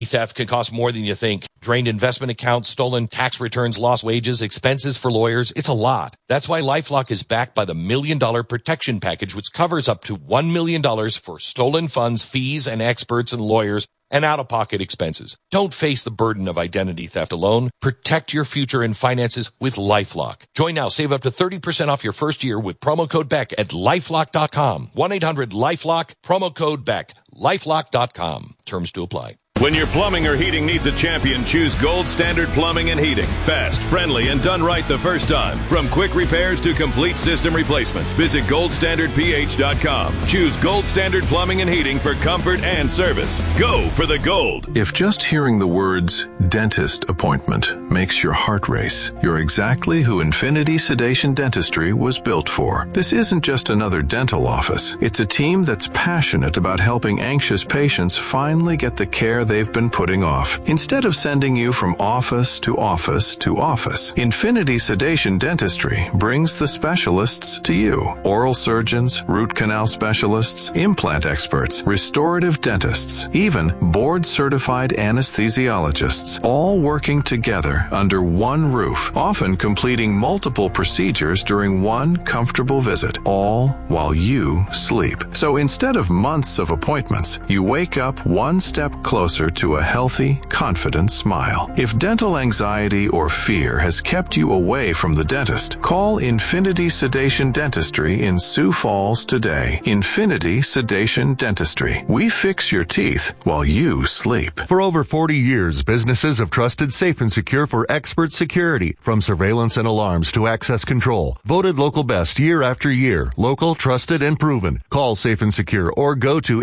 Theft can cost more than you think. Drained investment accounts, stolen tax returns, lost wages, expenses for lawyers. It's a lot. That's why LifeLock is backed by the $1 Million Protection Package, which covers up to $1 million for stolen funds, fees, and experts and lawyers, and out-of-pocket expenses. Don't face the burden of identity theft alone. Protect your future and finances with LifeLock. Join now. Save up to 30% off your first year with promo code BECK at LifeLock.com. 1-800-LifeLock, promo code BECK. LifeLock.com. Terms to apply. When your plumbing or heating needs a champion, choose Gold Standard Plumbing and Heating. Fast, friendly, and done right the first time. From quick repairs to complete system replacements, visit goldstandardph.com. Choose Gold Standard Plumbing and Heating for comfort and service. Go for the gold. If just hearing the words dentist appointment makes your heart race, you're exactly who Infinity Sedation Dentistry was built for. This isn't just another dental office. It's a team that's passionate about helping anxious patients finally get the care they've been putting off. Instead of sending you from office to office to office, Infinity Sedation Dentistry brings the specialists to you. Oral surgeons, root canal specialists, implant experts, restorative dentists, even board-certified anesthesiologists, all working together under one roof, often completing multiple procedures during one comfortable visit, all while you sleep. So instead of months of appointments, you wake up one step closer to a healthy, confident smile. If dental anxiety or fear has kept you away from the dentist, call Infinity Sedation Dentistry in Sioux Falls today. Infinity Sedation Dentistry. We fix your teeth while you sleep. For over 40 years, businesses have trusted Safe and Secure for expert security, from surveillance and alarms to access control. Voted local best year after year. Local, trusted, and proven. Call Safe and Secure or go to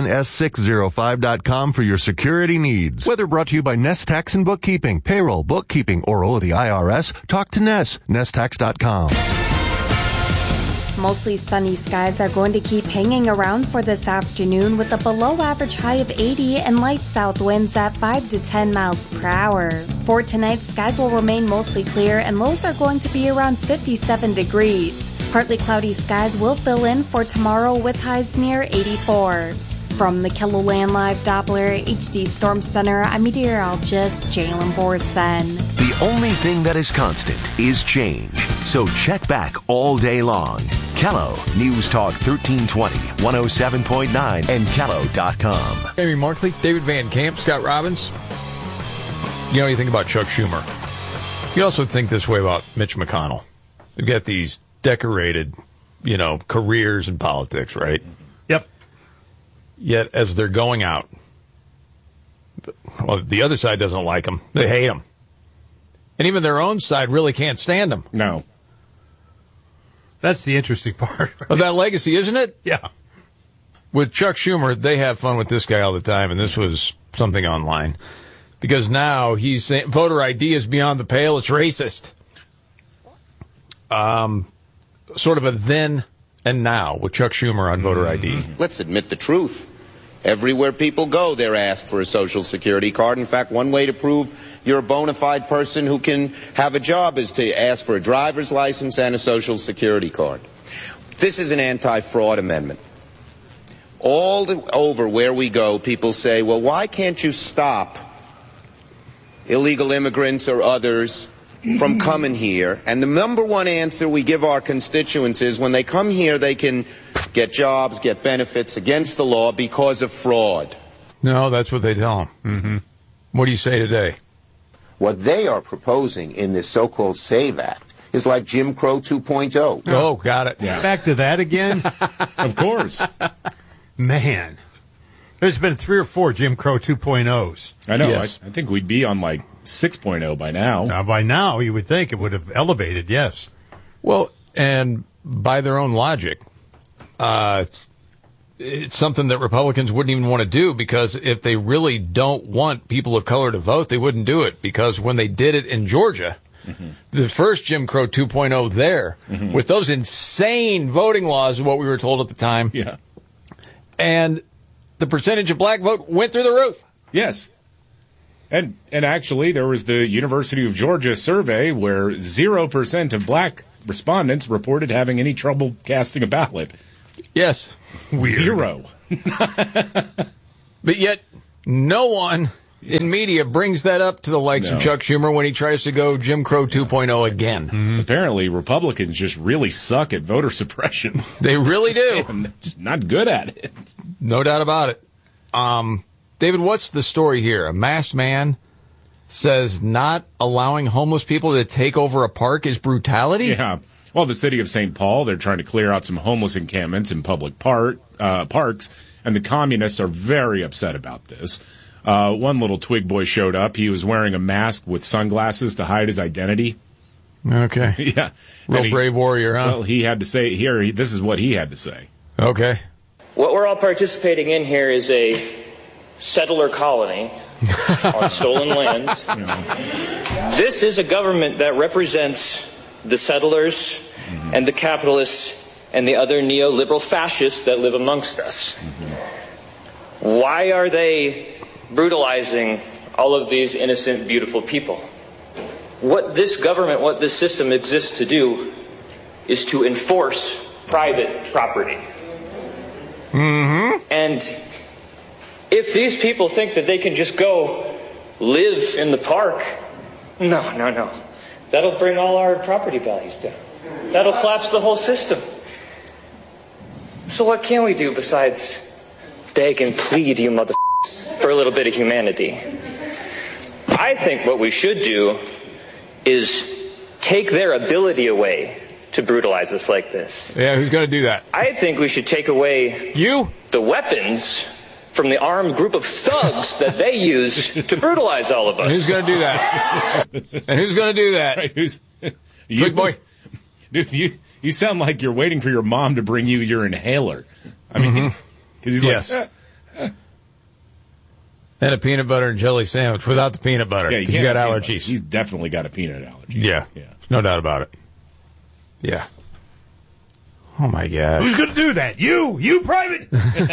sns605.com for your security needs. Whether brought to you by Nest Tax and Bookkeeping, Payroll, Bookkeeping, or the IRS, talk to Nest. nesttax.com. Mostly sunny skies are going to keep hanging around for this afternoon with a below-average high of 80 and light south winds at 5 to 10 miles per hour. For tonight, skies will remain mostly clear and lows are going to be around 57 degrees. Partly cloudy skies will fill in for tomorrow with highs near 84. From the KELOLAND Live Doppler HD Storm Center, I'm meteorologist Jalen Borson. The only thing that is constant is change. So check back all day long. Kello, News Talk 1320, 107.9, and Kello.com. Amy Markley, David Van Camp, Scott Robbins. You know, you think about Chuck Schumer. You also think this way about Mitch McConnell. They've got these decorated, careers in politics, right? Yep. Yet, as they're going out, well, the other side doesn't like them. They hate them. And even their own side really can't stand them. No. That's the interesting part. Of that legacy, isn't it? Yeah. With Chuck Schumer, they have fun with this guy all the time, and this was something online. Because now he's saying voter ID is beyond the pale, it's racist. Sort of a then and now with Chuck Schumer on voter ID. Let's admit the truth. Everywhere people go, they're asked for a Social Security card. In fact, one way to prove you're a bona fide person who can have a job is to ask for a driver's license and a Social Security card. This is an anti-fraud amendment. Over where we go, people say, well, why can't you stop illegal immigrants or others from coming here? And the number one answer we give our constituents is when they come here, they can get jobs, get benefits against the law because of fraud. No, that's what they tell them. Mm-hmm. What do you say today? What they are proposing in this so-called SAVE Act is like Jim Crow 2.0. Oh, got it. Yeah. Back to that again? Of course. Man. There's been 3 or 4 Jim Crow 2.0s. I know. Yes. I think we'd be on like 6.0 by now. Now, by now, you would think it would have elevated, yes. Well, and by their own logic, it's something that Republicans wouldn't even want to do, because if they really don't want people of color to vote, they wouldn't do it. Because when they did it in Georgia, the first Jim Crow 2.0 there, with those insane voting laws, is what we were told at the time. Yeah. And the percentage of black vote went through the roof. Yes. And actually, there was the University of Georgia survey where 0% of black respondents reported having any trouble casting a ballot. Yes. Weird. 0. But yet, no one in media brings that up to the likes of Chuck Schumer when he tries to go Jim Crow 2.0 again. Mm-hmm. Apparently, Republicans just really suck at voter suppression. They really do. And just not good at it. No doubt about it. David, what's the story here? A masked man says not allowing homeless people to take over a park is brutality? Yeah. Well, the city of St. Paul, they're trying to clear out some homeless encampments in public parks, and the communists are very upset about this. One little twig boy showed up. He was wearing a mask with sunglasses to hide his identity. Okay. Yeah. Real brave warrior, huh? Well, he had to say, this is what he had to say. Okay. What we're all participating in here is a settler colony on stolen land. This is a government that represents the settlers and the capitalists and the other neoliberal fascists that live amongst us. Why are they brutalizing all of these innocent, beautiful people? What this government, what this system exists to do is to enforce private property. And if these people think that they can just go live in the park, no. That'll bring all our property values down. That'll collapse the whole system. So what can we do besides beg and plead, you mother for a little bit of humanity? I think what we should do is take their ability away to brutalize us like this. Yeah, who's going to do that? I think we should take away the weapons from the armed group of thugs that they use to brutalize all of us. And who's going to do that? And who's going to do that? Right, Big boy. Dude, you sound like you're waiting for your mom to bring you your inhaler. I mean, because he's like... And a peanut butter and jelly sandwich without the peanut butter. Yeah, because you got allergies. He's definitely got a peanut allergy. Yeah. No doubt about it. Yeah. Oh, my God. Who's going to do that? You, Private?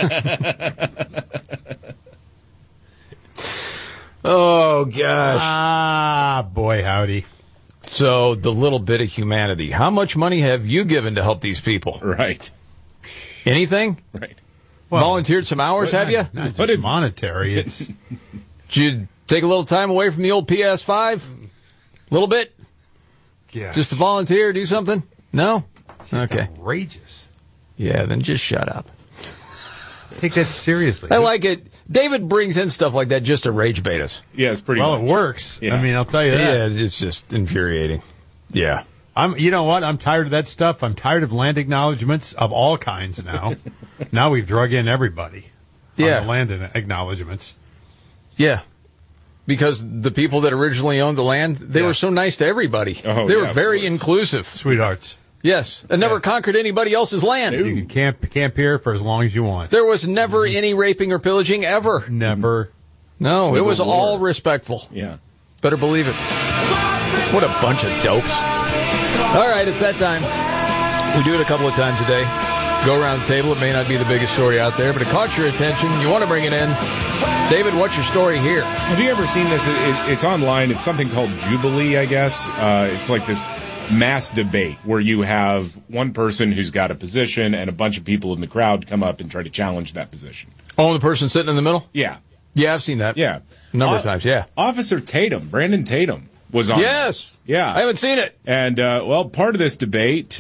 Oh, gosh. Ah, boy, howdy. So, the little bit of humanity. How much money have you given to help these people? Right. Anything? Right. Well, volunteered some hours, have you? Not just monetary. It's Did you take a little time away from the old PS5? A little bit? Yeah. Just to volunteer, do something? No? Okay. Outrageous. Yeah, then just shut up. Take that seriously. I like it. David brings in stuff like that just to rage bait us. Yeah, it's pretty much. Well, it works. Yeah. I mean, I'll tell you that. Yeah, it's just infuriating. Yeah. You know what? I'm tired of that stuff. I'm tired of land acknowledgments of all kinds now. Now we've drug in everybody. Yeah. On the land acknowledgments. Yeah. Because the people that originally owned the land, they were so nice to everybody. Oh, they yeah, were very inclusive. Sweethearts. Yes. And never conquered anybody else's land. You can camp here for as long as you want. There was never any raping or pillaging ever. Never. No, it was all respectful. Yeah. Better believe it. What a bunch of dopes. All right, it's that time. We do it a couple of times a day. Go around the table. It may not be the biggest story out there, but it caught your attention. You want to bring it in. David, what's your story here? Have you ever seen this? It's online. It's something called Jubilee, I guess. It's like this mass debate where you have one person who's got a position and a bunch of people in the crowd come up and try to challenge that position. Oh, the person sitting in the middle? Yeah. Yeah, I've seen that. Yeah. A number of times, yeah. Officer Tatum, Brandon Tatum, was on. Yes. Yeah. I haven't seen it. And, part of this debate,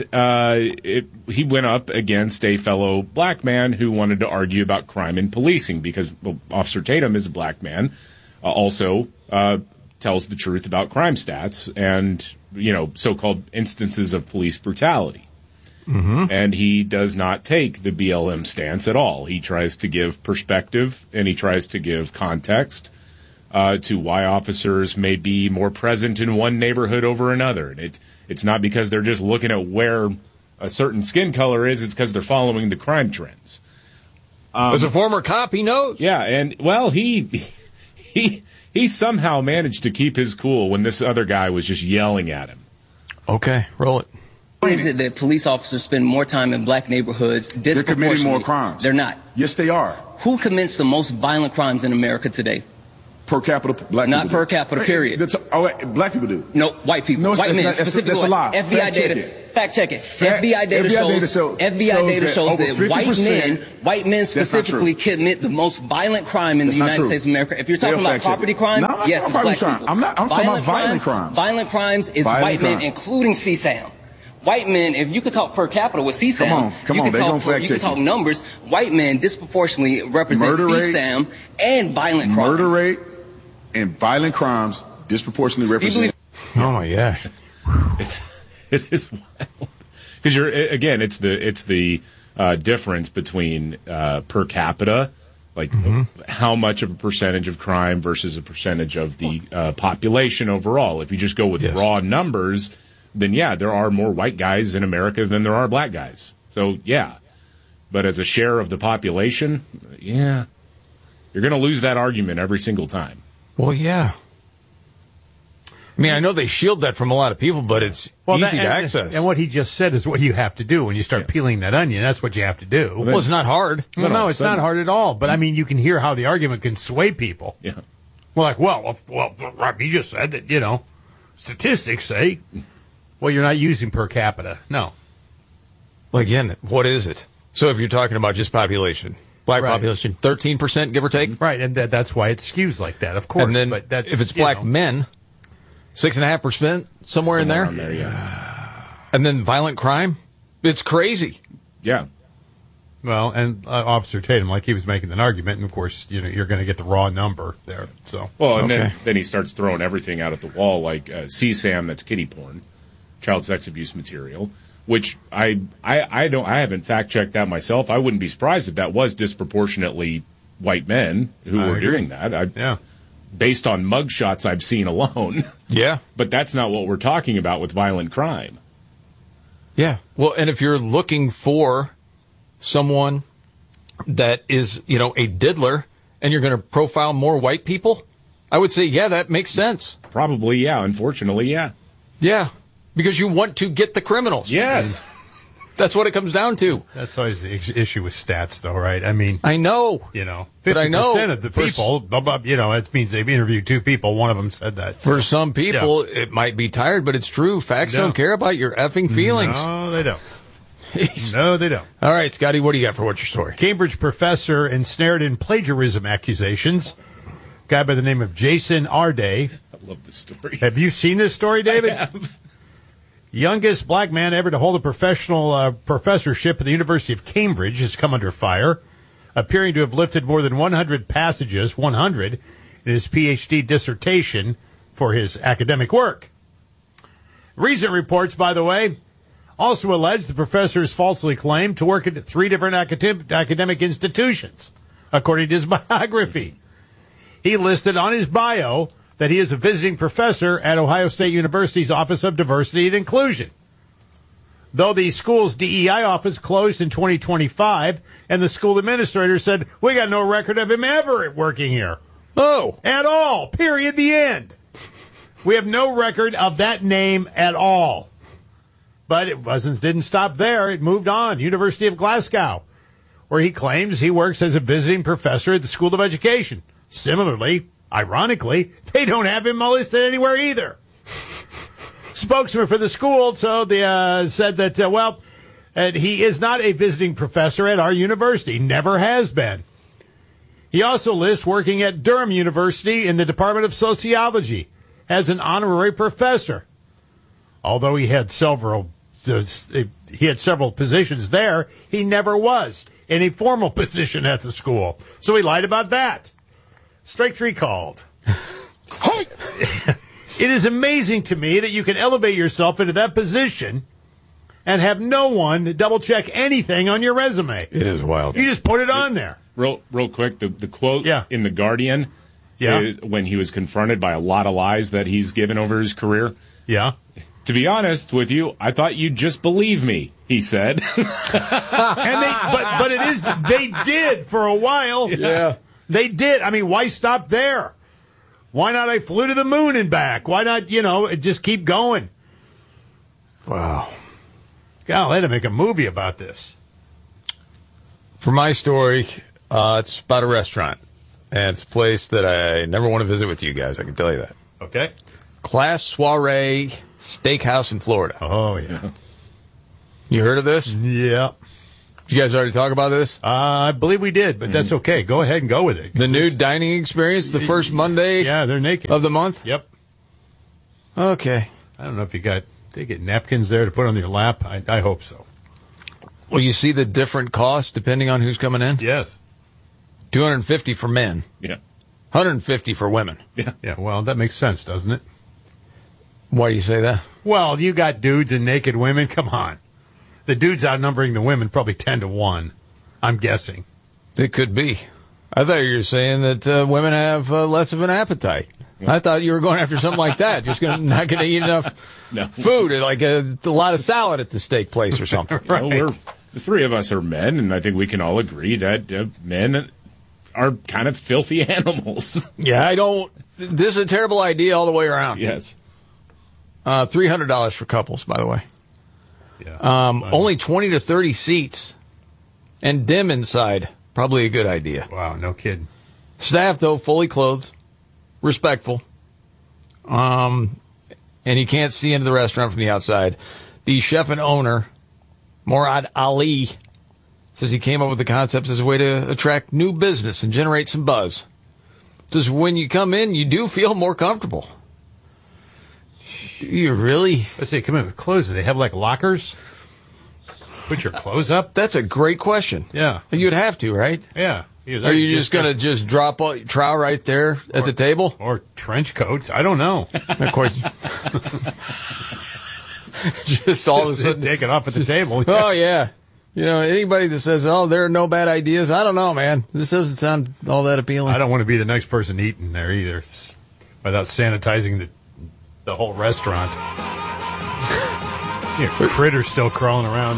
he went up against a fellow black man who wanted to argue about crime and policing because, Officer Tatum is a black man, also tells the truth about crime stats and, so-called instances of police brutality. Mm-hmm. And he does not take the BLM stance at all. He tries to give perspective and he tries to give context to why officers may be more present in one neighborhood over another. And it's not because they're just looking at where a certain skin color is. It's because they're following the crime trends. As a former cop, he knows. Yeah, and, he somehow managed to keep his cool when this other guy was just yelling at him. Okay, roll it. Why is it that police officers spend more time in black neighborhoods disproportionately? They're committing more crimes. They're not. Yes, they are. Who commits the most violent crimes in America today? Per capita, black people Not per capita, period. Black people do. No, white people. No, white men, that's specifically. a lie. FBI data. Fact check it. FBI data shows that white men specifically commit the most violent crime in the United States of America. If you're talking about property crime, yes, it's black people. I'm talking about violent crimes. Violent crimes is white men, including CSAM. White men, if you could talk per capita with CSAM, you can talk numbers. White men disproportionately represent CSAM and violent crime. Murder rate and violent crimes disproportionately represent. Oh my gosh, it is wild because it's the difference between per capita, like how much of a percentage of crime versus a percentage of the population overall. If you just go with raw numbers, then there are more white guys in America than there are black guys. So but as a share of the population, you're going to lose that argument every single time. Well, yeah. I mean, I know they shield that from a lot of people, but it's easy to access. And what he just said is what you have to do when you start peeling that onion. That's what you have to do. Well, it's not hard. No, it's not hard at all. But, I mean, you can hear how the argument can sway people. Yeah. Well, you just said that, statistics say, well, you're not using per capita. No. Well, again, what is it? So if you're talking about just population, black population, 13%, give or take? Right, and that's why it skews like that, of course. And then if it's black men, 6.5%, somewhere in there. And then violent crime, it's crazy. Yeah. Well, and Officer Tatum, like he was making an argument, and of course, you're going to get the raw number there. So then he starts throwing everything out at the wall, like CSAM, that's kiddie porn, child sex abuse material, which I haven't fact checked that myself. I wouldn't be surprised if that was disproportionately white men who were doing that. Based on mugshots I've seen alone. Yeah. But that's not what we're talking about with violent crime. Yeah. Well, and if you're looking for someone that is, a diddler and you're going to profile more white people, I would say, that makes sense. Probably, Unfortunately, Yeah. Because you want to get the criminals. Yes. That's what it comes down to. That's always the issue with stats, though, right? I mean, I know. 50% of the people, it means they've interviewed two people. One of them said that. For some people, it might be tired, but it's true. Facts don't care about your effing feelings. No, they don't. No, they don't. All right, Scotty, what do you got for what's your story? Cambridge professor ensnared in plagiarism accusations. Guy by the name of Jason Arday. I love this story. Have you seen this story, David? I have. Youngest black man ever to hold a professional professorship at the University of Cambridge has come under fire, appearing to have lifted more than 100 passages, 100, in his PhD dissertation for his academic work. Recent reports, by the way, also allege the professor has falsely claimed to work at 3 different academic institutions, according to his biography. He listed on his bio that he is a visiting professor at Ohio State University's Office of Diversity and Inclusion. Though the school's DEI office closed in 2025, and the school administrator said, we got no record of him ever working here. Oh. At all. Period. The end. We have no record of that name at all. But it didn't stop there. It moved on. University of Glasgow, where he claims he works as a visiting professor at the School of Education. Similarly, ironically, they don't have him listed anywhere either. Spokesman for the school said that, he is not a visiting professor at our university. Never has been. He also lists working at Durham University in the Department of Sociology as an honorary professor. Although he had several positions there, he never was in a formal position at the school. So he lied about that. Strike 3 called. It is amazing to me that you can elevate yourself into that position and have no one double-check anything on your resume. It is wild. You just put it on there. Real quick, the quote in The Guardian is when he was confronted by a lot of lies that he's given over his career. Yeah. To be honest with you, I thought you'd just believe me, he said. But they did for a while. Yeah. They did. I mean, why stop there? Why not I flew to the moon and back? Why not, just keep going? Wow. God, I had to make a movie about this. For my story, it's about a restaurant. And it's a place that I never want to visit with you guys, I can tell you that. Okay. Class Soiree Steakhouse in Florida. Oh, yeah. You heard of this? Yeah. Did you guys already talk about this? I believe we did, but that's okay. Go ahead and go with it. The new dining experience, the first Monday they're naked. of the month? Yep. Okay. I don't know if they get napkins there to put on your lap. I hope so. Well, you see the different costs depending on who's coming in? Yes. $250 for men. Yeah. $150 for women. Yeah. Yeah, well, that makes sense, doesn't it? Why do you say that? Well, you got dudes and naked women. Come on. The dudes outnumbering the women probably 10-1, I'm guessing. It could be. I thought you were saying that women have less of an appetite. Yeah. I thought you were going after something like that. Just not going to eat enough food, like a lot of salad at the steak place or something. Right. Well, the three of us are men, and I think we can all agree that men are kind of filthy animals. Yeah, this is a terrible idea all the way around. Yes. $300 for couples, by the way. Yeah. Only 20 to 30 seats and dim inside. Probably a good idea. Wow, no kidding. Staff, though, fully clothed, respectful. And you can't see into the restaurant from the outside. The chef and owner, Murad Ali, says he came up with the concept as a way to attract new business and generate some buzz. Says when you come in, you do feel more comfortable. Do you really? Let's say, come in with clothes. Do they have, like, lockers? Put your clothes up? That's a great question. Yeah. You'd have to, right? Yeah. Are you just going to just drop a trowel right there at the table? Or trench coats? I don't know. Of course. Just all of a sudden. Take it off at the table. Oh, yeah. You know, anybody that says, there are no bad ideas, I don't know, man. This doesn't sound all that appealing. I don't want to be the next person eating there either without sanitizing the whole restaurant. Critters still crawling around.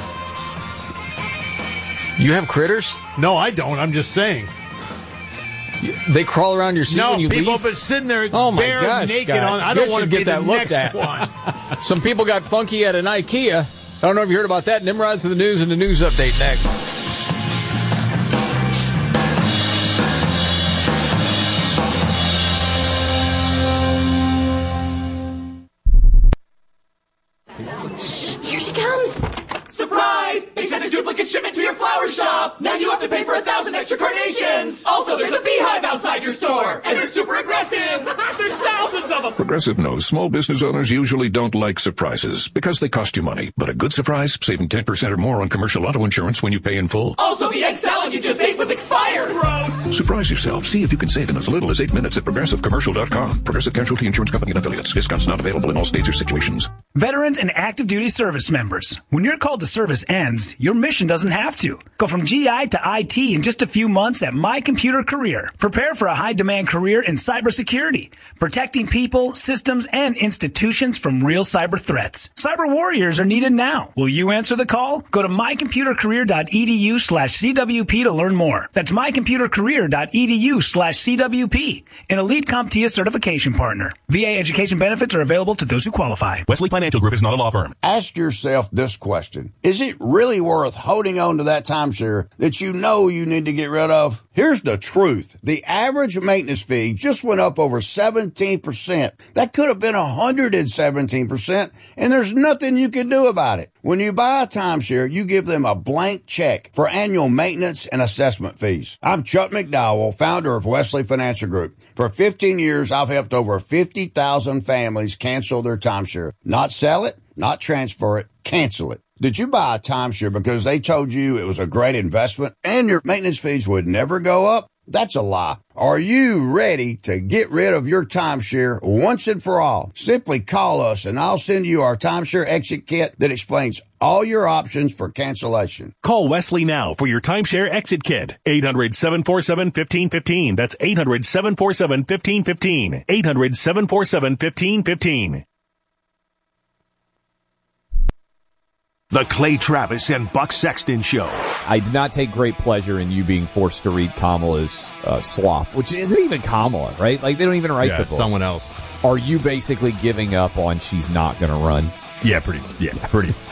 You have critters? No, I don't. I'm just saying. They crawl around your seat when you leave? No, people have been sitting there my bare gosh, naked God. on. I don't want to get that looked at. One. Some people got funky at an IKEA. I don't know if you heard about that. Nimrod's to the news and the news update next. Here she comes. Surprise! They sent a duplicate shipment to your flower shop. Now you have to pay for 1,000 extra carnations. Also, there's a beehive outside your store. And they're super aggressive. There's thousands of them. Progressive knows small business owners usually don't like surprises because they cost you money. But a good surprise, saving 10% or more on commercial auto insurance when you pay in full. Also, the egg salad you just ate was expired. Gross. Surprise yourself. See if you can save in as little as 8 minutes at progressivecommercial.com. Progressive Casualty Insurance Company and Affiliates. Discounts not available in all states or situations. Veterans and active duty service members. When your call to service ends, your mission doesn't have to. Go from GI to IT in just a few months at My Computer Career. Prepare for a high-demand career in cybersecurity, protecting people, systems, and institutions from real cyber threats. Cyber warriors are needed now. Will you answer the call? Go to mycomputercareer.edu/CWP to learn more. That's mycomputercareer.edu/CWP, an elite CompTIA certification partner. VA education benefits are available to those who qualify. Wesley Financial Group is not a law firm. Ask yourself this question. Is it really worth holding on to that timeshare that you know you need to get rid of? Here's the truth. The average maintenance fee just went up over 17%. That could have been 117%, and there's nothing you can do about it. When you buy a timeshare, you give them a blank check for annual maintenance and assessment fees. I'm Chuck McDowell, founder of Wesley Financial Group. For 15 years, I've helped over 50,000 families cancel their timeshare. Not sell it, not transfer it, cancel it. Did you buy a timeshare because they told you it was a great investment and your maintenance fees would never go up? That's a lie. Are you ready to get rid of your timeshare once and for all? Simply call us and I'll send you our timeshare exit kit that explains all your options for cancellation. Call Wesley now for your timeshare exit kit. 800-747-1515. That's 800-747-1515. 800-747-1515. The Clay Travis and Buck Sexton Show. I did not take great pleasure in you being forced to read Kamala's slop, which isn't even Kamala, right? Like, they don't even write the book. Someone else. Are you basically giving up on she's not going to run? Yeah, pretty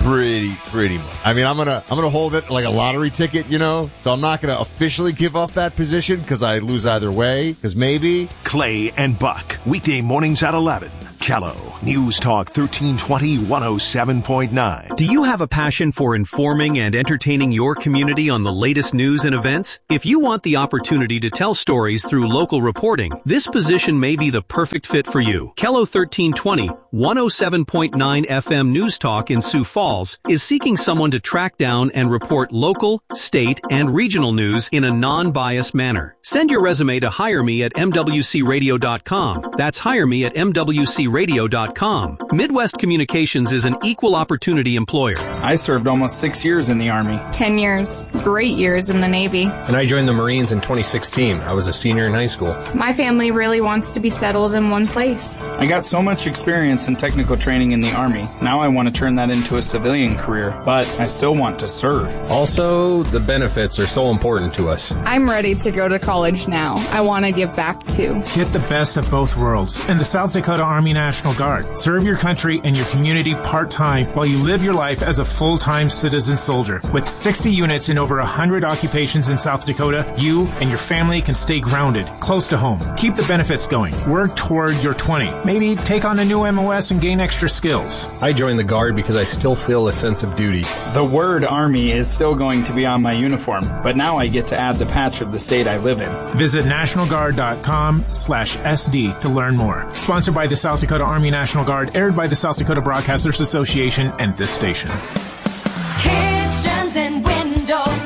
Pretty much. I mean, I'm gonna hold it like a lottery ticket, so I'm not gonna officially give up that position because I lose either way. Because maybe Clay and Buck, weekday mornings at 11. Kello, News Talk 1320 107.9. Do you have a passion for informing and entertaining your community on the latest news and events? If you want the opportunity to tell stories through local reporting, this position may be the perfect fit for you. Kello 1320 107.9 FM News Talk in Sioux Falls is seeking someone to track down and report local, state, and regional news in a non-biased manner. Send your resume to hireme@mwcradio.com. That's hireme@mwcradio.com. Midwest Communications is an equal opportunity employer. I served almost 6 years in the Army. 10 years. Great years in the Navy. And I joined the Marines in 2016. I was a senior in high school. My family really wants to be settled in one place. I got so much experience in technical training in the Army. Now I want to turn that into a civilian career, but I still want to serve. Also, the benefits are so important to us. I'm ready to go to college now. I want to give back too. Get the best of both worlds in the South Dakota Army National Guard. Serve your country and your community part-time while you live your life as a full-time citizen soldier. With 60 units in over 100 occupations in South Dakota, you and your family can stay grounded, close to home. Keep the benefits going. Work toward your 20. Maybe take on a new MOS and gain extra skills. I joined the Guard because I still feel a sense of duty. The word Army is still going to be on my uniform, but now I get to add the patch of the state I live in. Visit nationalguard.com/SD to learn more. Sponsored by the South Dakota Army National Guard, aired by the South Dakota Broadcasters Association and this station. Kitchens and windows,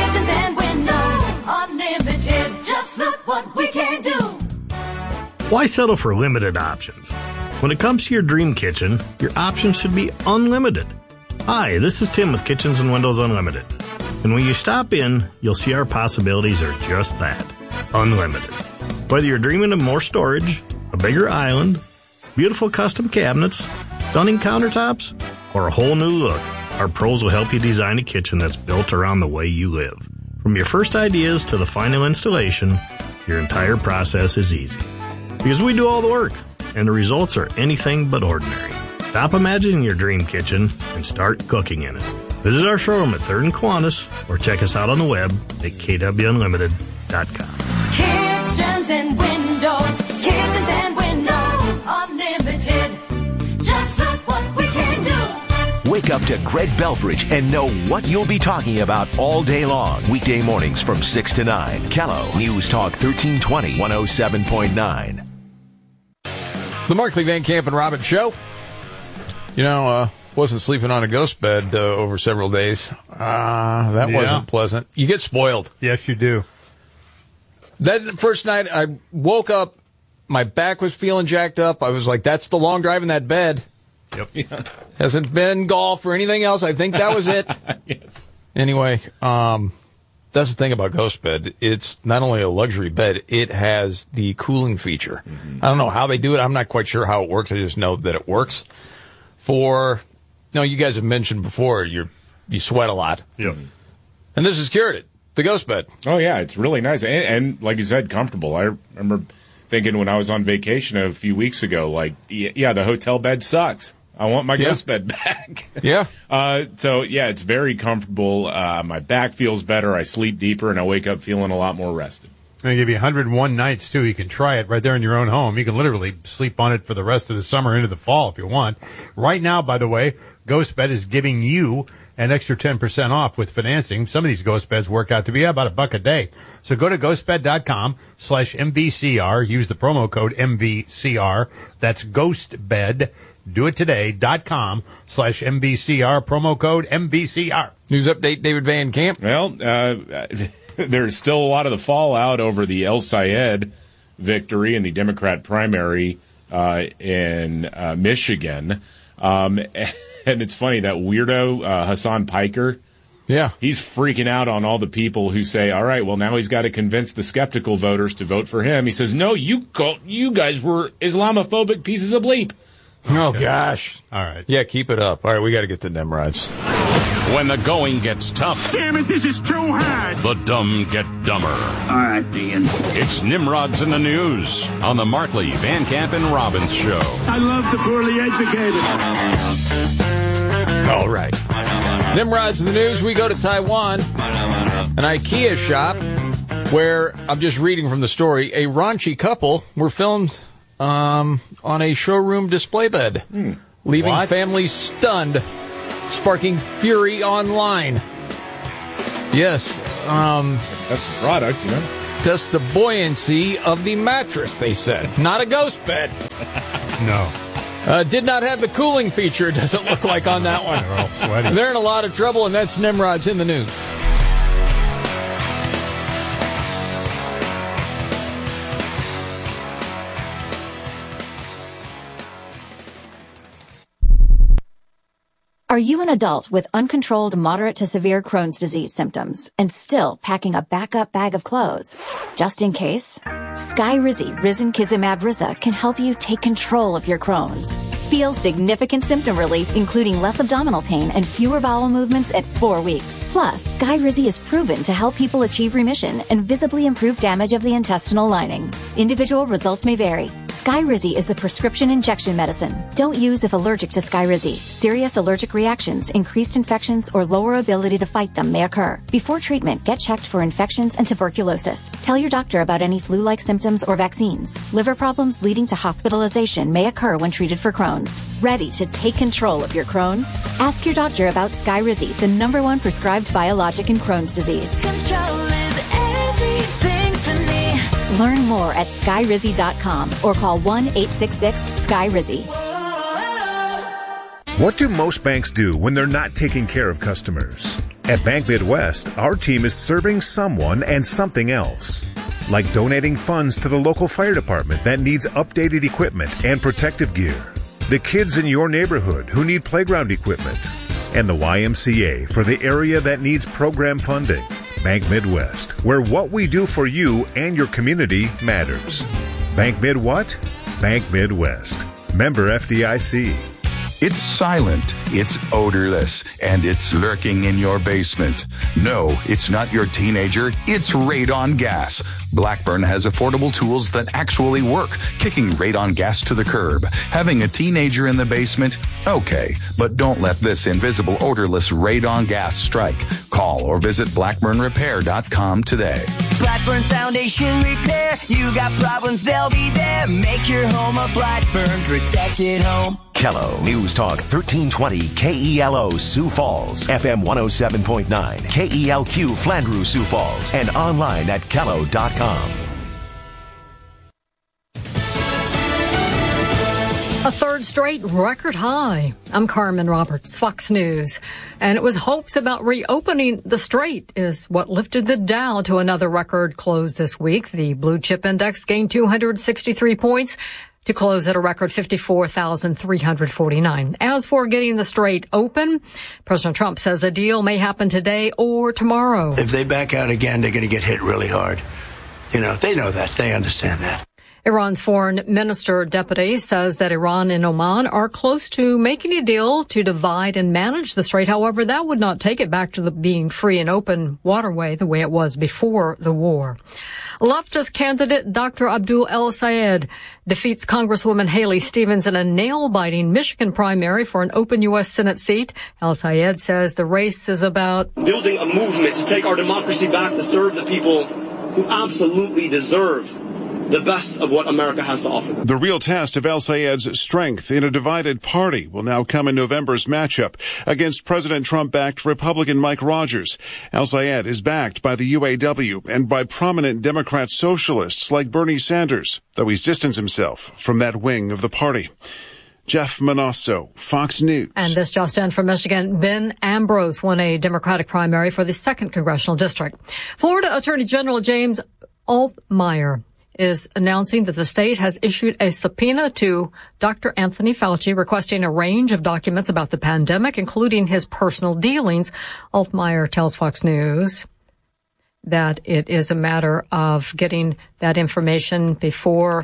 unlimited. Just look what we can do. Why settle for limited options? When it comes to your dream kitchen, your options should be unlimited. Hi, this is Tim with Kitchens and Windows Unlimited. And when you stop in, you'll see our possibilities are just that, unlimited. Whether you're dreaming of more storage, a bigger island, beautiful custom cabinets, stunning countertops, or a whole new look, our pros will help you design a kitchen that's built around the way you live. From your first ideas to the final installation, your entire process is easy. Because we do all the work, and the results are anything but ordinary. Stop imagining your dream kitchen and start cooking in it. Visit our showroom at 3rd and Kiwanis or check us out on the web at kwunlimited.com. Kitchens and windows, unlimited. Just look what we can do. Wake up to Greg Belfridge and know what you'll be talking about all day long. Weekday mornings from 6 to 9. Kello, News Talk 1320 107.9. The Markley, Van Camp, and Robbins Show. Wasn't sleeping on a ghost bed over several days. That wasn't pleasant. You get spoiled. Yes, you do. That first night, I woke up, my back was feeling jacked up. I was like, that's the long drive in that bed. Yep. Yeah. Hasn't been golf or anything else. I think that was it. Yes. Anyway, that's the thing about Ghost Bed. It's not only a luxury bed, it has the cooling feature. Mm-hmm. I don't know how they do it. I'm not quite sure how it works. I just know that it works. You guys have mentioned before, you sweat a lot. Yep. And this has cured it. The Ghost Bed. Oh, yeah, it's really nice. And like you said, comfortable. I remember thinking when I was on vacation a few weeks ago, the hotel bed sucks. I want my ghost bed back. Yeah. It's very comfortable. My back feels better. I sleep deeper, and I wake up feeling a lot more rested. They give you 101 nights, too. You can try it right there in your own home. You can literally sleep on it for the rest of the summer into the fall if you want. Right now, by the way, Ghost Bed is giving you an extra 10% off with financing. Some of these Ghost Beds work out to be about $1 a day. So go to ghostbed.com/MVCR. Use the promo code MVCR. That's Ghostbed. Do it today.com/MVCR. Promo code MVCR. News update, David Van Camp. Well, there's still a lot of the fallout over the El Sayed victory in the Democrat primary in Michigan. And it's funny, that weirdo Hassan Piker, he's freaking out on all the people who say, all right, well, now he's got to convince the skeptical voters to vote for him. He says, no, you guys were Islamophobic pieces of bleep. Oh, gosh. All right. Yeah, keep it up. All right, we got to get to Nimrods. When the going gets tough. Damn it, this is too hard. The dumb get dumber. All right, Dean. It's Nimrods in the News on the Markley, Van Camp, and Robbins Show. I love the poorly educated. All right. Nimrod's in the news. We go to Taiwan, an IKEA shop where, I'm just reading from the story, a raunchy couple were filmed on a showroom display bed, leaving families stunned, sparking fury online. Yes. Test the product, you know. Test the buoyancy of the mattress, they said. Not a ghost bed. No. Did not have the cooling feature, it doesn't look like, on that one. They're all sweaty. They're in a lot of trouble, and that's Nimrod's in the news. Are you an adult with uncontrolled moderate to severe Crohn's disease symptoms and still packing a backup bag of clothes? Just in case, Skyrizi Risankizumab Riza can help you take control of your Crohn's. Feel significant symptom relief, including less abdominal pain and fewer bowel movements at 4 weeks. Plus, Skyrizi is proven to help people achieve remission and visibly improve damage of the intestinal lining. Individual results may vary. Skyrizi is a prescription injection medicine. Don't use if allergic to Skyrizi. Serious allergic reactions, increased infections, or lower ability to fight them may occur. Before treatment, get checked for infections and tuberculosis. Tell your doctor about any flu-like symptoms or vaccines. Liver problems leading to hospitalization may occur when treated for Crohn's. Ready to take control of your Crohn's? Ask your doctor about Skyrizi, the #1 prescribed biologic in Crohn's disease. Control is everything to me. Learn more at Skyrizi.com or call 1-866-SKYRIZI. What do most banks do when they're not taking care of customers? At Bank Midwest, our team is serving someone and something else. Like donating funds to the local fire department that needs updated equipment and protective gear. The kids in your neighborhood who need playground equipment. And the YMCA for the area that needs program funding. Bank Midwest, where what we do for you and your community matters. Bank Mid what? Bank Midwest. Member FDIC. It's silent, it's odorless, and it's lurking in your basement. No, it's not your teenager, it's radon gas. Blackburn has affordable tools that actually work, kicking radon gas to the curb. Having a teenager in the basement? Okay, but don't let this invisible odorless radon gas strike. Call or visit blackburnrepair.com today. Blackburn Foundation Repair. You got problems, they'll be there. Make your home a Blackburn protected home. Kello News Talk 1320 KELO Sioux Falls, FM 107.9 KELQ Flandreau Sioux Falls, and online at Kello.com. A third straight record high. I'm Carmen Roberts, Fox News. And it was hopes about reopening the strait is what lifted the Dow to another record close this week. The blue chip index gained 263 points to close at a record 54,349. As for getting the strait open, President Trump says a deal may happen today or tomorrow. If they back out again, they're going to get hit really hard. You know, they know that. They understand that. Iran's foreign minister deputy says that Iran and Oman are close to making a deal to divide and manage the strait. However, that would not take it back to the being free and open waterway the way it was before the war. Leftist candidate Dr. Abdul El-Sayed defeats Congresswoman Haley Stevens in a nail-biting Michigan primary for an open U.S. Senate seat. El-Sayed says the race is about building a movement to take our democracy back, to serve the people who absolutely deserve the best of what America has to offer. The real test of El-Sayed's strength in a divided party will now come in November's matchup against President Trump-backed Republican Mike Rogers. El-Sayed is backed by the UAW and by prominent Democrat socialists like Bernie Sanders, though he's distanced himself from that wing of the party. Jeff Manasso, Fox News. And this just in from Michigan, Ben Ambrose won a Democratic primary for the 2nd Congressional District. Florida Attorney General James Altmaier is announcing that the state has issued a subpoena to Dr. Anthony Fauci requesting a range of documents about the pandemic, including his personal dealings. Altmaier tells Fox News that it is a matter of getting that information before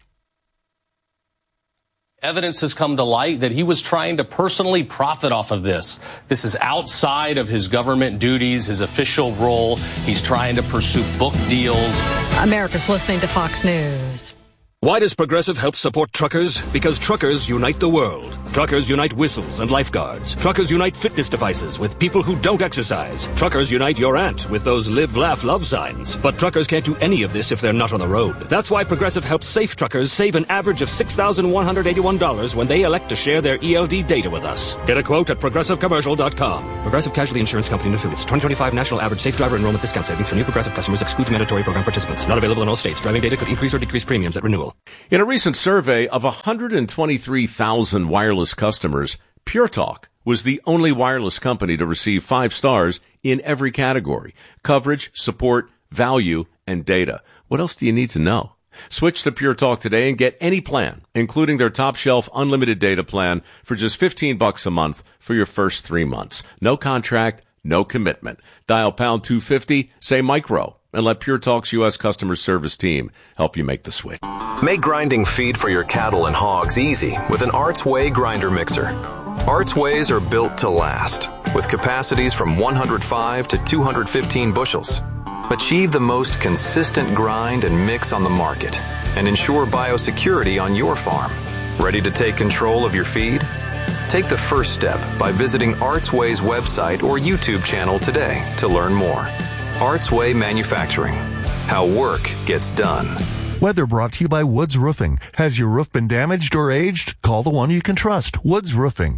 evidence has come to light that he was trying to personally profit off of this. This is outside of his government duties, his official role. He's trying to pursue book deals. America's listening to Fox News. Why does Progressive help support truckers? Because truckers unite the world. Truckers unite whistles and lifeguards. Truckers unite fitness devices with people who don't exercise. Truckers unite your aunt with those live, laugh, love signs. But truckers can't do any of this if they're not on the road. That's why Progressive helps safe truckers save an average of $6,181 when they elect to share their ELD data with us. Get a quote at ProgressiveCommercial.com. Progressive Casualty Insurance Company and Affiliates. 2025 National Average Safe Driver Enrollment Discount Savings for new Progressive customers exclude mandatory program participants. Not available in all states. Driving data could increase or decrease premiums at renewal. In a recent survey of 123,000 wireless customers, Pure Talk was the only wireless company to receive 5 stars in every category: coverage, support, value, and data. What else do you need to know? Switch to Pure Talk today and get any plan, including their top shelf unlimited data plan, for just $15 a month for your first 3 months. No contract, no commitment. Dial pound 250, say micro, and let Pure Talk's U.S. customer service team help you make the switch. Make grinding feed for your cattle and hogs easy with an Arts Way grinder mixer. Arts Ways are built to last, with capacities from 105 to 215 bushels. Achieve the most consistent grind and mix on the market, and ensure biosecurity on your farm. Ready to take control of your feed? Take the first step by visiting Arts Way's website or YouTube channel today to learn more. Arts Way Manufacturing. How work gets done. Weather brought to you by Woods Roofing. Has your roof been damaged or aged? Call the one you can trust, Woods Roofing.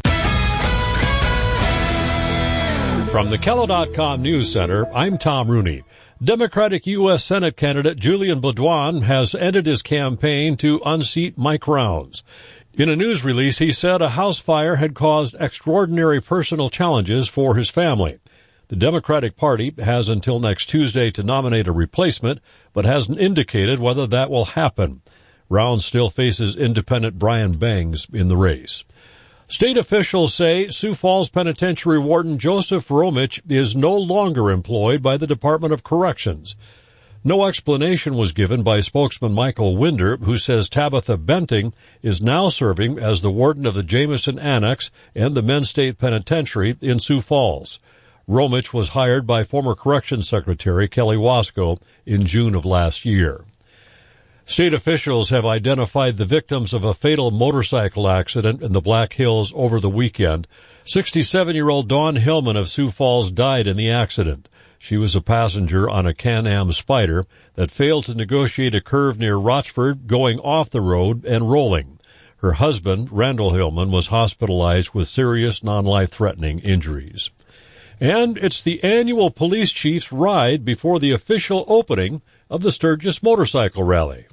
From the Kello.com News Center, I'm Tom Rooney. Democratic U.S. Senate candidate Julian Baudouin has ended his campaign to unseat Mike Rounds. In a news release, he said a house fire had caused extraordinary personal challenges for his family. The Democratic Party has until next Tuesday to nominate a replacement, but hasn't indicated whether that will happen. Rounds still faces independent Brian Bangs in the race. State officials say Sioux Falls Penitentiary Warden Joseph Romich is no longer employed by the Department of Corrections. No explanation was given by spokesman Michael Winder, who says Tabitha Benting is now serving as the warden of the Jameson Annex and the Men's State Penitentiary in Sioux Falls. Romich was hired by former Corrections Secretary Kelly Wasco in June of last year. State officials have identified the victims of a fatal motorcycle accident in the Black Hills over the weekend. 67-year-old Dawn Hillman of Sioux Falls died in the accident. She was a passenger on a Can-Am Spyder that failed to negotiate a curve near Rochford, going off the road and rolling. Her husband, Randall Hillman, was hospitalized with serious non-life-threatening injuries. And it's the annual police chief's ride before the official opening of the Sturgis Motorcycle Rally.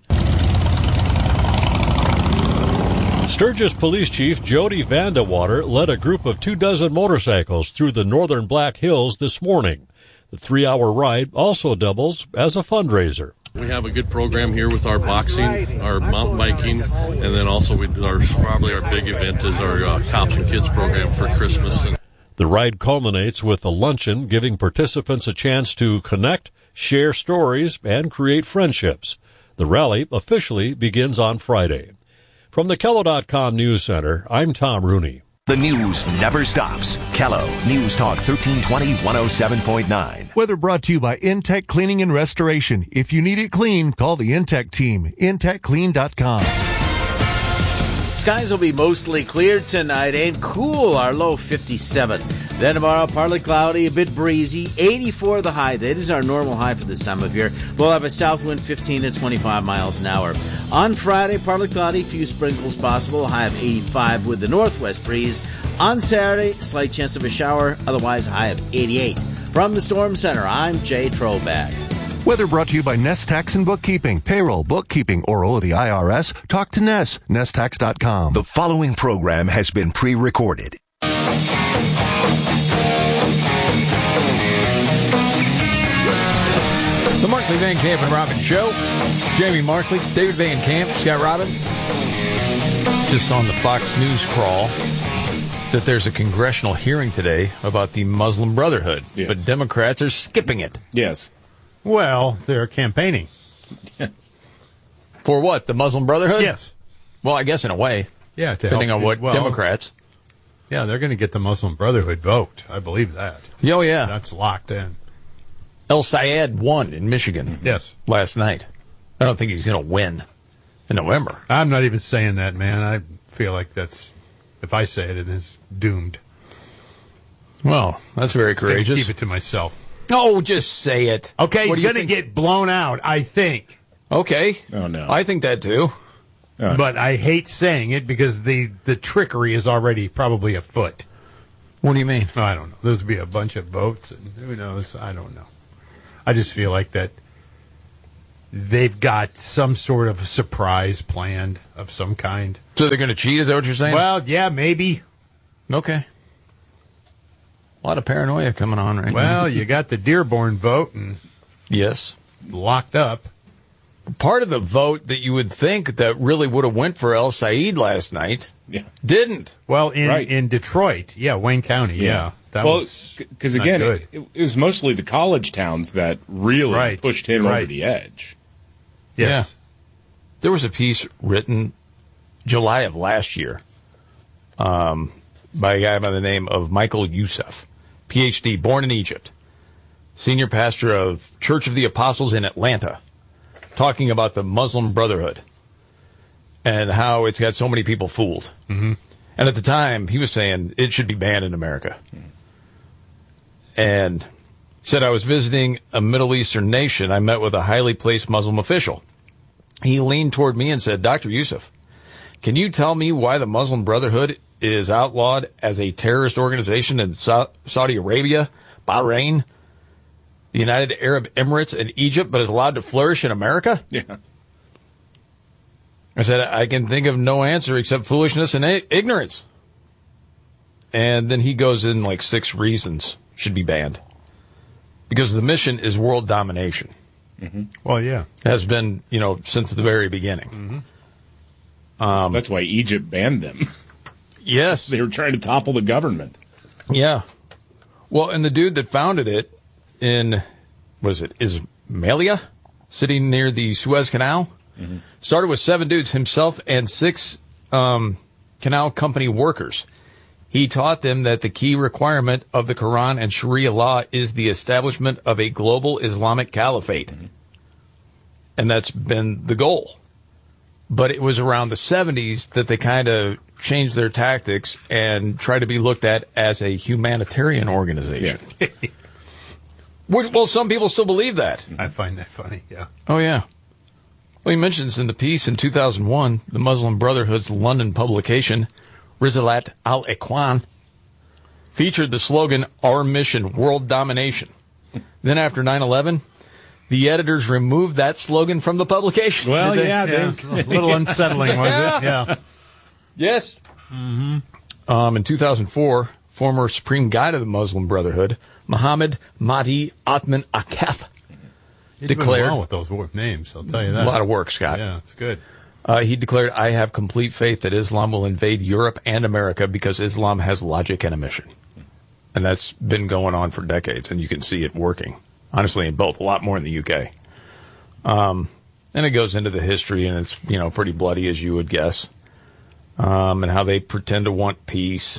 Sturgis Police Chief Jody Vandewater led a group of 24 motorcycles through the northern Black Hills this morning. The 3-hour ride also doubles as a fundraiser. We have a good program here with our boxing, our mountain biking, and then also probably our big event is our Cops and Kids program for Christmas. The ride culminates with a luncheon, giving participants a chance to connect, share stories, and create friendships. The rally officially begins on Friday. From the Kello.com News Center, I'm Tom Rooney. The news never stops. Kello News Talk 1320 107.9. Weather brought to you by Intech Cleaning and Restoration. If you need it clean, call the Intech team. IntechClean.com. Skies will be mostly clear tonight and cool, our low 57. Then tomorrow, partly cloudy, a bit breezy, 84 the high. That is our normal high for this time of year. We'll have a south wind 15 to 25 miles an hour. On Friday, partly cloudy, few sprinkles possible, high of 85 with the northwest breeze. On Saturday, slight chance of a shower, otherwise a high of 88. From the Storm Center, I'm Jay Trollback. Weather brought to you by Nest Tax and Bookkeeping. Payroll, bookkeeping, oral of the IRS. Talk to Nest. NestTax.com. The following program has been pre-recorded. The Markley, Van Camp, and Robbins Show. Jamie Markley, David Van Camp, Scott Robbins. Just on the Fox News crawl that there's a congressional hearing today about the Muslim Brotherhood. Yes. But Democrats are skipping it. Yes. Well, they're campaigning. For what? The Muslim Brotherhood? Yes. Well, I guess in a way. Yeah, depending on what Democrats. Yeah, they're going to get the Muslim Brotherhood vote. I believe that. Oh, yeah. That's locked in. El Sayed won in Michigan. Yes. Last night. I don't think he's going to win. in November. I'm not even saying that, man. I feel like if I say it, it is doomed. Well, that's very courageous. Keep it to myself. Oh, just say it. Okay, he's going to get blown out, I think. Okay. Oh, no. I think that too. But I hate saying it because the trickery is already probably afoot. What do you mean? I don't know. There's be a bunch of votes, and who knows? I don't know. I just feel like that they've got some sort of surprise planned of some kind. So they're going to cheat, is that what you're saying? Well, yeah, maybe. Okay. A lot of paranoia coming on right now. Well, you got the Dearborn vote, and yes, locked up. Part of the vote that you would think that really would have went for El Said last night didn't. Well, in Detroit, Wayne County, that was because again, it was mostly the college towns that really pushed him over the edge. Yes. Yeah. There was a piece written July of last year by a guy by the name of Michael Youssef, Ph.D., born in Egypt, senior pastor of Church of the Apostles in Atlanta, talking about the Muslim Brotherhood and how it's got so many people fooled. Mm-hmm. And at the time, he was saying it should be banned in America. And said, I was visiting a Middle Eastern nation. I met with a highly placed Muslim official. He leaned toward me and said, Dr. Youssef, can you tell me why the Muslim Brotherhood is outlawed as a terrorist organization in Saudi Arabia, Bahrain, the United Arab Emirates, and Egypt, but is allowed to flourish in America? Yeah. I said, I can think of no answer except foolishness and ignorance. And then he goes in like 6 reasons should be banned. Because the mission is world domination. Mm-hmm. Well, yeah. Has been, since the very beginning. Mm-hmm. That's why Egypt banned them. Yes. They were trying to topple the government. Yeah. Well, and the dude that founded it in, Ismailia, sitting near the Suez Canal, started with 7 dudes, himself and 6 canal company workers. He taught them that the key requirement of the Quran and Sharia law is the establishment of a global Islamic caliphate. And that's been the goal. But it was around the 70s that they kind of changed their tactics and tried to be looked at as a humanitarian organization. Yeah. Well, some people still believe that. I find that funny, yeah. Oh, yeah. Well, he mentions in the piece in 2001, the Muslim Brotherhood's London publication, Risalat al-Ikhwan, featured the slogan, Our Mission, World Domination. Then after 9/11, the editors removed that slogan from the publication. Well, yeah. A little unsettling, was it? Yeah. Yes. Mm-hmm. In 2004, former Supreme Guide of the Muslim Brotherhood, Muhammad Mahdi Atman Akef, declared... well with those names, I'll tell you that. A lot of work, Scott. Yeah, it's good. He declared, I have complete faith that Islam will invade Europe and America because Islam has logic and a mission. And that's been going on for decades, and you can see it working. Honestly, in both, a lot more in the UK. And it goes into the history, and it's, pretty bloody, as you would guess. And how they pretend to want peace.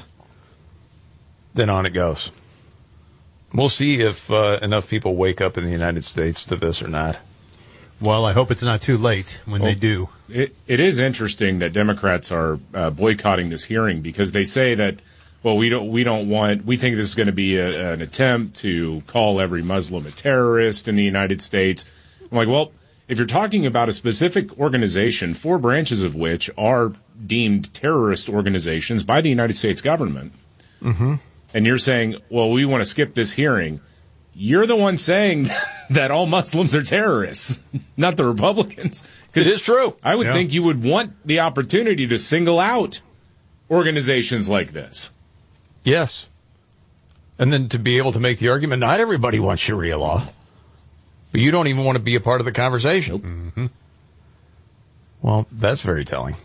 Then on it goes. We'll see if enough people wake up in the United States to this or not. Well, I hope it's not too late when they do. It is interesting that Democrats are boycotting this hearing because they say that, well, we think this is going to be an attempt to call every Muslim a terrorist in the United States. I'm like, well, if you're talking about a specific organization, 4 branches of which are deemed terrorist organizations by the United States government, and you're saying, well, we want to skip this hearing, you're the one saying that all Muslims are terrorists, not the Republicans. It is true. I would think you would want the opportunity to single out organizations like this. Yes. And then to be able to make the argument, not everybody wants Sharia law. But you don't even want to be a part of the conversation. Nope. Well, that's very telling.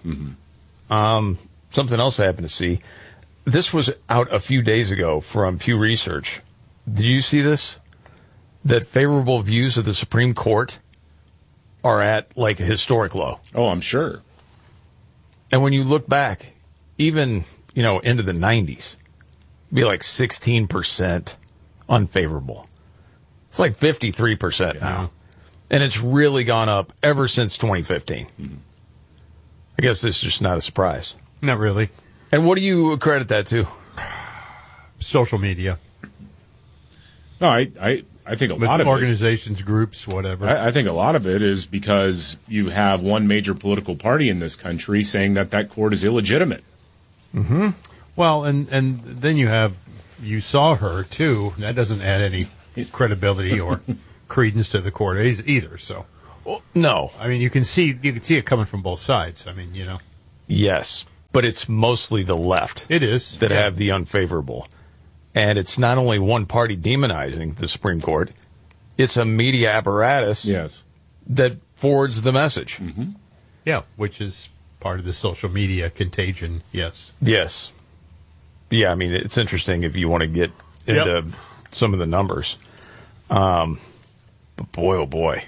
Something else I happened to see. This was out a few days ago from Pew Research. Did you see this? That favorable views of the Supreme Court are at like a historic low. Oh, I'm sure. And when you look back, even, into the 90s, it'd be like 16% unfavorable. It's like 53% now. And it's really gone up ever since 2015. I guess this is just not a surprise. Not really. And what do you credit that to? Social media. No, I think a lot of organizations, groups, whatever. I think a lot of it is because you have one major political party in this country saying that court is illegitimate. Mm-hmm. Well, and then you saw her too. That doesn't add any credibility or credence to the court either. So, well, no. I mean, you can see it coming from both sides. I mean, Yes, but it's mostly the left. It is that have the unfavorable. And it's not only one party demonizing the Supreme Court, it's a media apparatus that forwards the message. Mm-hmm. Yeah, which is part of the social media contagion, yes. Yes. Yeah, I mean, it's interesting if you want to get into some of the numbers. But boy, oh boy.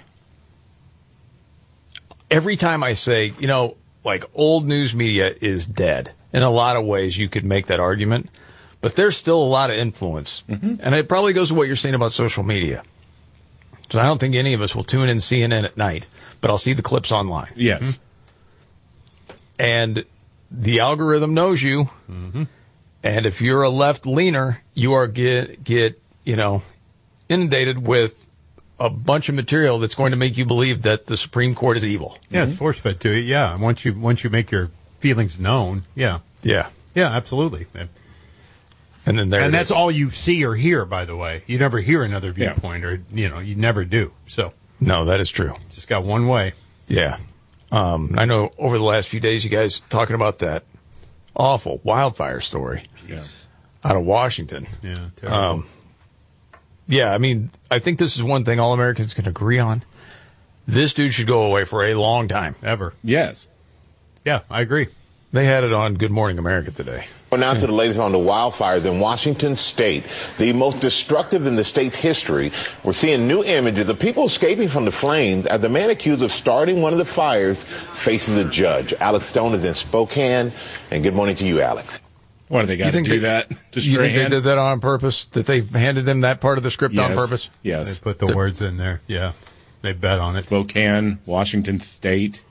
Every time I say, like old news media is dead, in a lot of ways you could make that argument. But there's still a lot of influence. Mm-hmm. And it probably goes to what you're saying about social media. So I don't think any of us will tune in CNN at night, but I'll see the clips online. Yes. Mm-hmm. And the algorithm knows you. Mm-hmm. And if you're a left leaner, you are get inundated with a bunch of material that's going to make you believe that the Supreme Court is evil. Yeah, it's force-fed to you. Yeah, once you make your feelings known. Yeah. Yeah. Yeah, absolutely. And then and that's all you see or hear, by the way. You never hear another viewpoint, or you never do. So no, that is true. Just got one way. Yeah, I know. Over the last few days, you guys talking about that awful wildfire story out of Washington. Yeah, terrible. Yeah. I mean, I think this is one thing all Americans can agree on. This dude should go away for a long time. Ever. Yes. Yeah, I agree. They had it on Good Morning America today. Well, now to the latest on the wildfires in Washington state, the most destructive in the state's history. We're seeing new images of people escaping from the flames as the man accused of starting one of the fires faces a judge. Alex Stone is in Spokane, and good morning to you, Alex. What, do they got to do that? You think they did that on purpose? That they handed him that part of the script on purpose? Yes. They put the words in there. Yeah. They bet on it. Spokane, Washington state.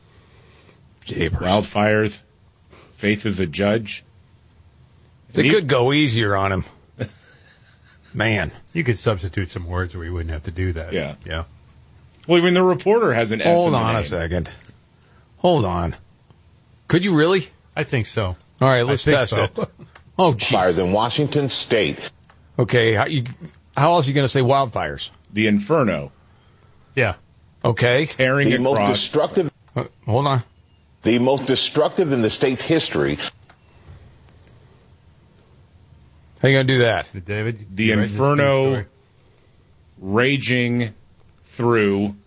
Wildfires. Faith of the judge. They could go easier on him. Man. You could substitute some words where you wouldn't have to do that. Yeah. Yeah. Well, even the reporter has an S in the name. Hold on a second. Hold on. Could you really? I think so. All right, let's test it. Oh, geez. Fires in Washington state. Okay, how else are you going to say wildfires? The Inferno. Yeah. Okay. Tearing the across. Most destructive. Hold on. The most destructive in the state's history. How you going to do that? David? The Inferno raging through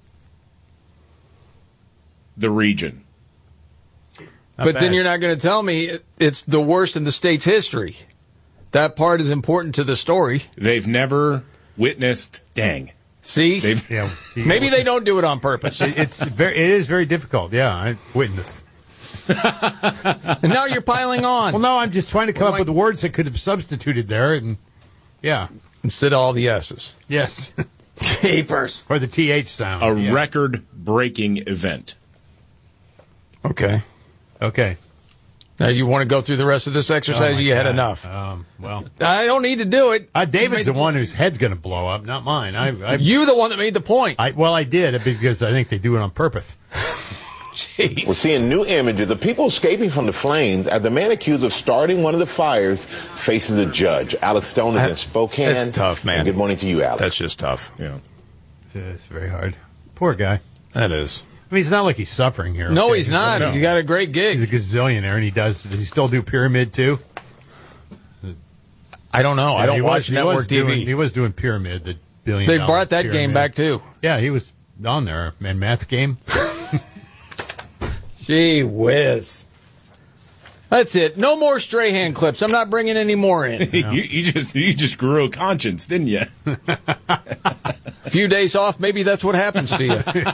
the region. But then you're not going to tell me it's the worst in the state's history. That part is important to the story. They've never witnessed. Dang. See? Maybe they don't do it on purpose. It is very difficult. Yeah, I witnessed. And now you're piling on. Well, no, I'm just trying to come up with words that could have substituted there, and instead of all the S's. Yes. Capers. Or the TH sound. A record-breaking event. Okay. Now you want to go through the rest of this exercise? You had enough. Well, I don't need to do it. David's the one whose head's going to blow up, not mine. You're the one that made the point. I did because I think they do it on purpose. Jeez. We're seeing new images of people escaping from the flames as the man accused of starting one of the fires faces a judge. Alex Stone is in Spokane. That's tough, man. And good morning to you, Alex. That's just tough. Yeah. It's very hard. Poor guy. That is. I mean, it's not like he's suffering here. No, he's not. He's got a great gig. He's a gazillionaire, and does he still do Pyramid, too? I don't know. I don't watch network TV. He was doing Pyramid, the $1 billion. They brought that game back, too. Yeah, he was on there. Man, Math Game. Gee whiz. That's it. No more Strahan clips. I'm not bringing any more in. No. you just grew a conscience, didn't you? A few days off, maybe that's what happens to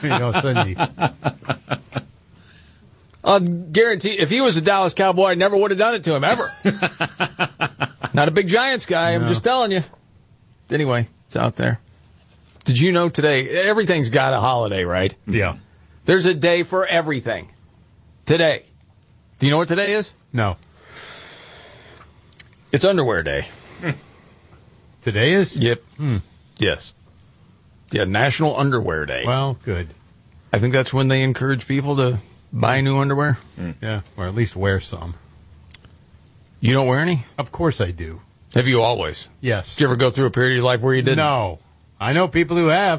you. I'll guarantee, if he was a Dallas Cowboy, I never would have done it to him, ever. Not a big Giants guy, I'm just telling you. Anyway, it's out there. Did you know today, everything's got a holiday, right? Yeah. There's a day for everything. Today. Do you know what today is? No. It's Underwear Day. Today is? Yep. Yes. Yeah, National Underwear Day. Well, good. I think that's when they encourage people to buy new underwear. Yeah, or at least wear some. You don't wear any? Of course I do. Have you always? Yes. Did you ever go through a period of your life where you didn't? No. I know people who have.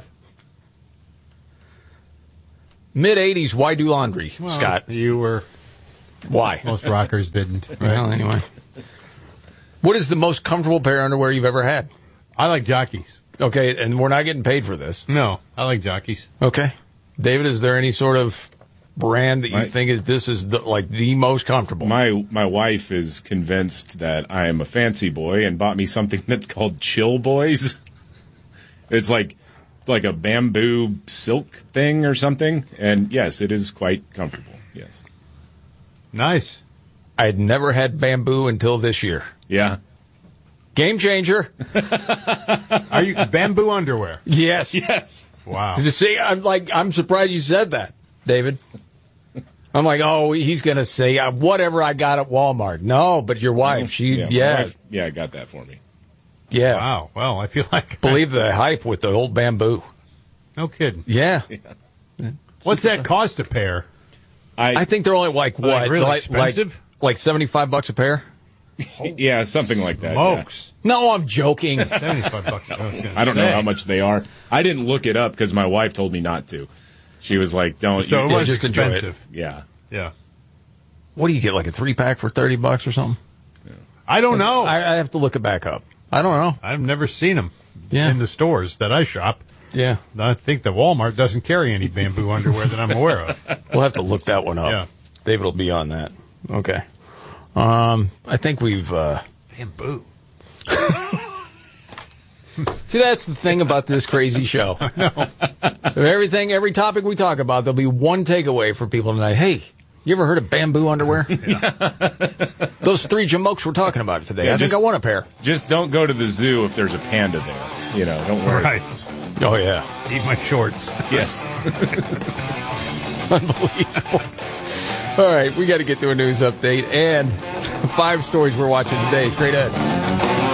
Mid-'80s, why do laundry, Well, Scott? You were. Why? Most rockers didn't. Right? Well, anyway. What is the most comfortable pair of underwear you've ever had? I like Jockeys. Okay, and we're not getting paid for this. No, I like Jockeys. Okay. David, is there any sort of brand that you think this is the most comfortable? My wife is convinced that I am a fancy boy and bought me something that's called Chill Boys. It's like a bamboo silk thing or something. And yes, it is quite comfortable. Yes. Nice. I had never had bamboo until this year. Yeah. Game changer. Are you bamboo underwear? Yes. Yes. Wow. See, I'm surprised you said that, David. I'm like, oh, he's going to say whatever I got at Walmart. No, but your wife, my wife, got that for me. Yeah. Wow. Well, I feel like believe the hype with the old bamboo. No kidding. Yeah. What's that cost a pair? I think they're only like what? Like really expensive? Like $75 a pair? Yeah, something like that. Smokes. Yeah. No, I'm joking. $75. I don't know how much they are. I didn't look it up because my wife told me not to. She was like, "Don't." So it was just enjoy expensive. it. Yeah. Yeah. What do you get? Like a 3-pack for $30 or something? I don't know. I have to look it back up. I don't know. I've never seen them Yeah. in the stores that I shop. Yeah. I think that Walmart doesn't carry any bamboo underwear that I'm aware of. We'll have to look that one up. Yeah. David will be on that. Okay. I think we've bamboo. See, that's the thing about this crazy show. Every topic we talk about, there'll be one takeaway for people tonight. Hey, you ever heard of bamboo underwear? Those 3 jamokes we're talking about today. I think I want a pair. Just don't go to the zoo if there's a panda there. Don't wear Right. Oh, yeah. Eat my shorts. Yes. Unbelievable. All right, we got to get to a news update and 5 stories we're watching today. Straight ahead.